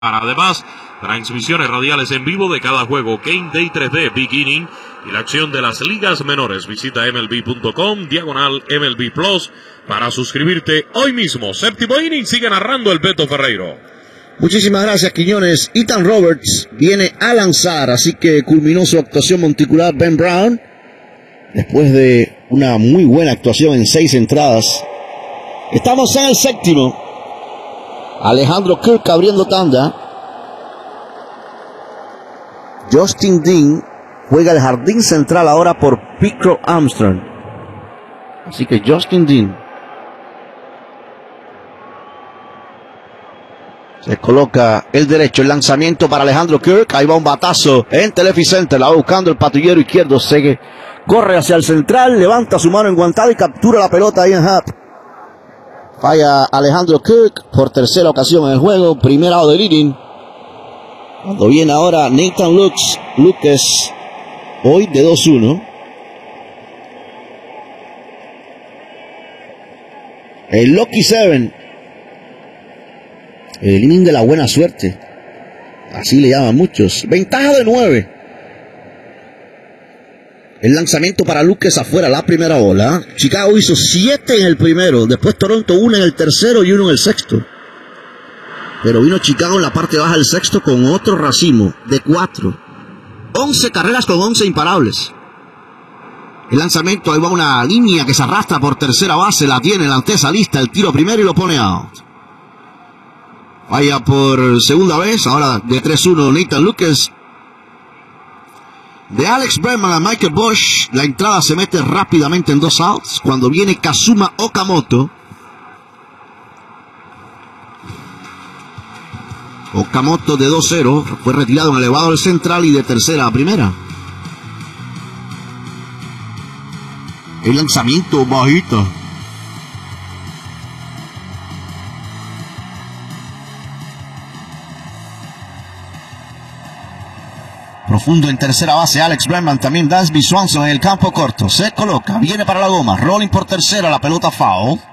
Además, transmisiones radiales en vivo de cada juego, Game Day 3D, Beginning y la acción de las ligas menores. Visita MLB.com/MLB Plus para suscribirte hoy mismo. Séptimo inning, sigue narrando el Beto Ferreiro. Muchísimas gracias, Quiñones. Ethan Roberts viene a lanzar, así que culminó su actuación monticular Ben Brown después de una muy buena actuación en 6 entradas. Estamos en el séptimo. Alejandro Kirk abriendo tanda. Justin Dean juega el jardín central ahora por Pico Armstrong. Así que Justin Dean se coloca el derecho, el lanzamiento para Alejandro Kirk. Ahí va un batazo en Teleficenter. La va buscando el patrullero izquierdo. Sigue, corre hacia el central, levanta su mano enguantada y captura la pelota ahí en Happ. Falla Alejandro Kirk por tercera ocasión en el juego. Primer out del inning. Cuando viene ahora Nathan Lucas, hoy de 2-1. El Lucky Seven. El inning de la buena suerte. Así le llaman muchos. Ventaja de 9. El lanzamiento para Lucas afuera, la primera bola. Chicago hizo 7 en el primero. Después Toronto 1 en el tercero y 1 en el sexto. Pero vino Chicago en la parte baja del sexto con otro racimo de 4. 11 carreras con 11 imparables. El lanzamiento, ahí va una línea que se arrastra por tercera base. La tiene en la antesa lista. El tiro primero y lo pone out. Vaya por segunda vez. Ahora de 3-1 Nathan Lucas. De Alex Bregman a Michael Busch, la entrada se mete rápidamente en 2 outs. Cuando viene Kazuma Okamoto. Okamoto de 2-0, fue retirado en el elevado del central y de tercera a primera. El lanzamiento bajito. Profundo en tercera base, Alex Bregman, también Dansby Swanson en el campo corto. Se coloca, viene para la goma, rolling por tercera, la pelota foul.